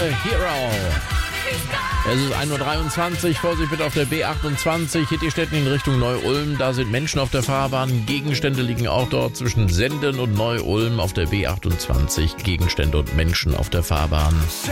Hero. Es ist 1:23 Uhr, Vorsicht bitte auf der B28, Hittistetten in Richtung Neu-Ulm. Da sind Menschen auf der Fahrbahn, Gegenstände liegen auch dort zwischen Senden und Neu-Ulm auf der B28. Gegenstände und Menschen auf der Fahrbahn.